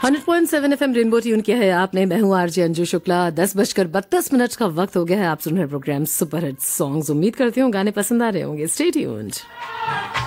100.7 FM rainbow tune किया है आपने। मैं हूँ आरजे अंजू शुक्ला। 10:32 का वक्त हो गया है। आप सुन रहे प्रोग्राम सुपर हिट सॉन्ग्स। उम्मीद करती हूँ गाने पसंद आ रहे होंगे। Stay tuned.